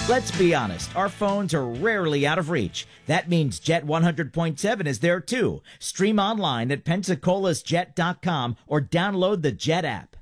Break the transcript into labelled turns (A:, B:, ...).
A: Let's be honest, our phones are rarely out of reach. That means Jet 100.7 is there too. Stream online at PensacolaSjet.com or download the Jet app.